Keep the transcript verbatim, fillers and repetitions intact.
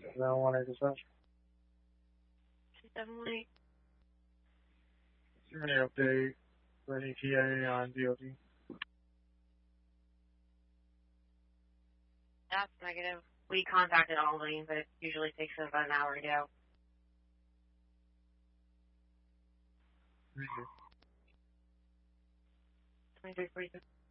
seven one eight dispatch. seven one eight. Is there any update for an E T A on D O T? That's negative. We contacted Albany, but it usually takes them about an hour to get out. Thank you. twenty-three forty-two.